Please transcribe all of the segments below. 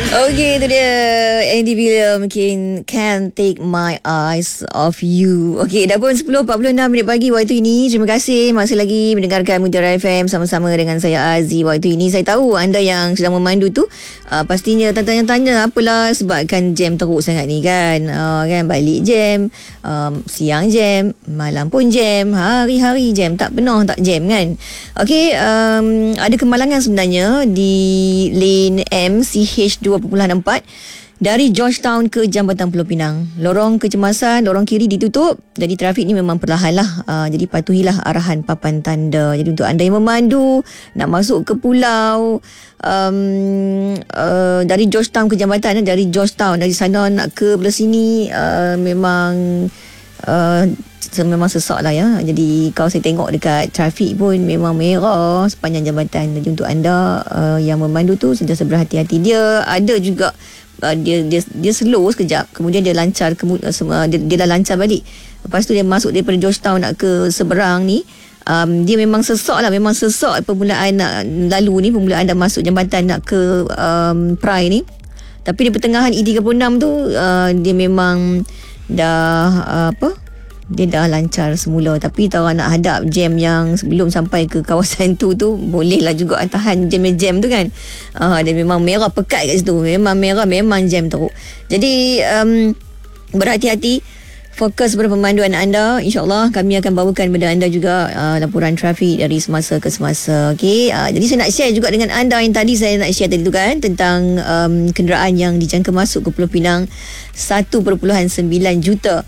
Okey, itu dia Andy William, mungkin Can't Take My Eyes Off You. Okey, dah pun 10.46 pagi waktu ini. Terima kasih masih lagi mendengarkan Mutiara FM sama-sama dengan saya Aziz. Waktu ini saya tahu anda yang sedang memandu tu pastinya tanya-tanya apalah sebabkan jam teruk sangat ni kan. Kan balik jam, siang jam, malam pun jam, hari-hari jam, tak penuh tak jam kan. Okey, ada kemalangan sebenarnya di lane MCH 2.4 dari Georgetown ke Jambatan Pulau Pinang. Lorong kecemasan, lorong kiri ditutup. Jadi trafik ni memang perlahan lah. Jadi patuhilah arahan papan tanda. Jadi untuk anda yang memandu nak masuk ke pulau, dari Georgetown ke Jambatan, dari Georgetown, dari sana nak ke belah sini, memang sesak lah ya. Jadi kalau saya tengok dekat trafik pun memang merah sepanjang jambatan. Jadi untuk anda yang memandu tu sentiasa berhati-hati. Dia ada juga dia slow sekejap, kemudian dia lancar, dia dah lancar balik. Lepas tu dia masuk daripada Georgetown nak ke seberang ni, dia memang sesak lah, memang sesak permulaan nak lalu ni, permulaan dah masuk jambatan nak ke Prai ni. Tapi di pertengahan E36 tu dia memang dah dia dah lancar semula. Tapi kalau nak hadap jam yang sebelum sampai ke kawasan tu bolehlah juga tahan jam tu kan. Dia memang merah pekat kat situ, memang merah, memang jam teruk. Jadi berhati-hati, fokus pada pemanduan anda. InsyaAllah kami akan bawakan kepada anda juga laporan trafik dari semasa ke semasa. Okay? Jadi saya nak share juga dengan anda yang tadi saya nak share tadi tu kan, tentang kenderaan yang dijangka masuk ke Pulau Pinang 1.9 juta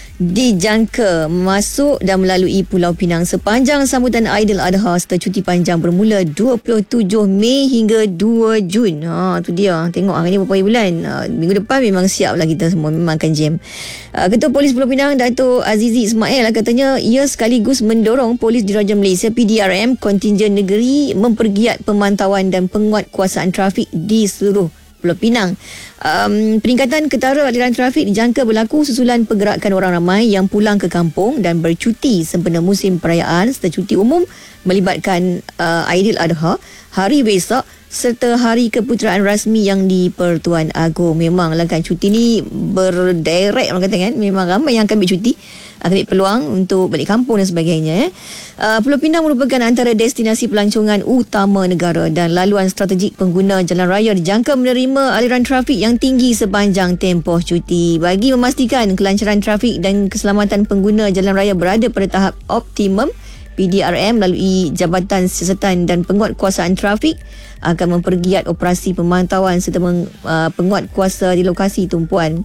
dijangka masuk dan melalui Pulau Pinang sepanjang sambutan Aidiladha serta cuti panjang bermula 27 Mei hingga 2 Jun. Tu dia. Tengok hari ni berapa bulan. Minggu depan memang siap lah kita semua, memang akan jam. Ketua Polis Pulau Pinang Dato' Azizi Ismail katanya ia sekaligus mendorong Polis Diraja Malaysia PDRM kontingen negeri mempergiat pemantauan dan penguatkuasaan trafik di seluruh Pulau Pinang. Peningkatan ketara aliran trafik dijangka berlaku susulan pergerakan orang ramai yang pulang ke kampung dan bercuti sempena musim perayaan serta cuti umum melibatkan Aidiladha, Hari Wesak serta Hari Keputeraan Rasmi yang di-Pertuan Agong. Memanglah kan cuti ni berdirect orang kata kan, memang ramai yang akan ambil cuti, akan ambil peluang untuk balik kampung dan sebagainya. Pulau Pinang merupakan antara destinasi pelancongan utama negara dan laluan strategik pengguna jalan raya dijangka menerima aliran trafik yang tinggi sepanjang tempoh cuti. Bagi memastikan kelancaran trafik dan keselamatan pengguna jalan raya berada pada tahap optimum, PDRM melalui Jabatan Siasatan dan Penguatkuasaan Trafik akan mempergiat operasi pemantauan serta penguatkuasa di lokasi tumpuan.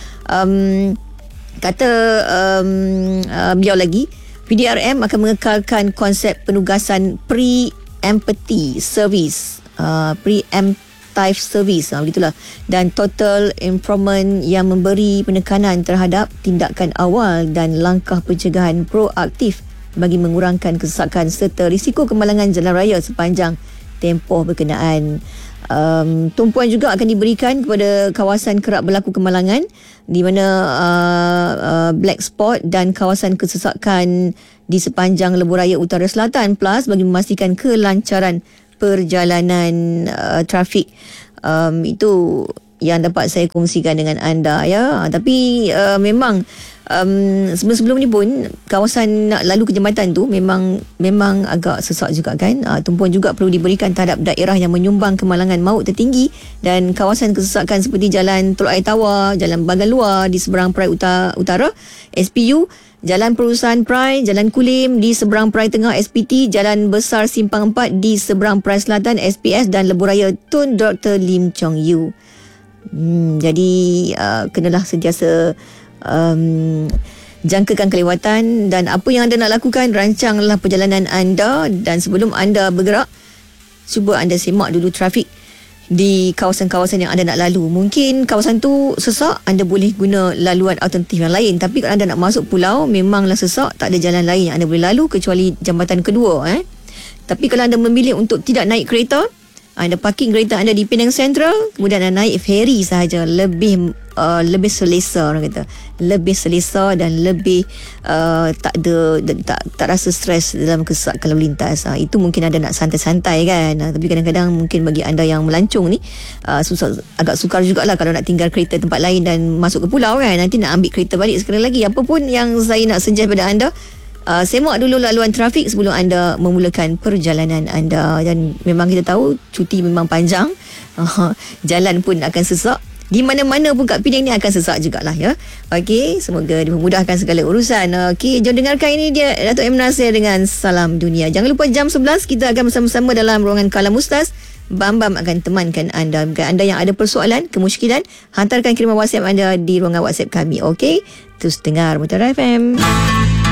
Kata beliau lagi, PDRM akan mengekalkan konsep penugasan pre-emptive service, preemptive service, begitulah, dan total improvement yang memberi penekanan terhadap tindakan awal dan langkah pencegahan proaktif bagi mengurangkan kesesakan serta risiko kemalangan jalan raya sepanjang tempoh berkenaan. Tumpuan juga akan diberikan kepada kawasan kerap berlaku kemalangan di mana black spot dan kawasan kesesakan di sepanjang lebuh raya utara selatan, plus bagi memastikan kelancaran perjalanan trafik. Itu yang dapat saya kongsikan dengan anda ya. Tapi memang sebelum-sebelum ni pun kawasan nak lalu ke jambatan tu memang agak sesak juga kan. Tumpuan juga perlu diberikan terhadap daerah yang menyumbang kemalangan maut tertinggi dan kawasan kesesakan seperti Jalan Teluk Air Tawar, Jalan Bagan Luar di seberang Perai Utara SPU, Jalan Perusahaan Perai, Jalan Kulim di seberang Perai Tengah SPT, Jalan Besar Simpang 4 di seberang Perai Selatan SPS dan lebuh raya Tun Dr. Lim Chong Yu. Jadi kenalah sentiasa jangkakan kelewatan dan apa yang anda nak lakukan, rancanglah perjalanan anda dan sebelum anda bergerak cuba anda semak dulu trafik di kawasan-kawasan yang anda nak lalu. Mungkin kawasan tu sesak, anda boleh guna laluan alternatif yang lain, tapi kalau anda nak masuk pulau memanglah sesak, tak ada jalan lain yang anda boleh lalu kecuali jambatan kedua. Tapi kalau anda memilih untuk tidak naik kereta, anda parking kereta anda di Penang Central, kemudian anda naik feri sahaja, lebih lebih selesa, orang kata lebih selesa dan lebih tak rasa stres dalam kesesakan lalu lintas. Itu mungkin ada nak santai-santai kan, tapi kadang-kadang mungkin bagi anda yang melancong ni agak sukar jugalah kalau nak tinggal kereta tempat lain dan masuk ke pulau kan, nanti nak ambil kereta balik sekali lagi. Apa pun yang saya nak suggest pada anda, semak dulu laluan trafik sebelum anda memulakan perjalanan anda. Dan memang kita tahu cuti memang panjang, jalan pun akan sesak, di mana-mana pun kat Penang ni akan sesak jugalah ya. Okey, semoga dimudahkan segala urusan. Okey, jom dengarkan ini dia Dato' M. Nasir dengan Salam Dunia. Jangan lupa jam 11 kita akan bersama-sama dalam ruangan Kalam Ustaz. Bam akan temankan anda. Jika anda yang ada persoalan, kemusykilan, hantarkan kiriman WhatsApp anda di ruangan WhatsApp kami. Okey, terus dengar Mutiara FM.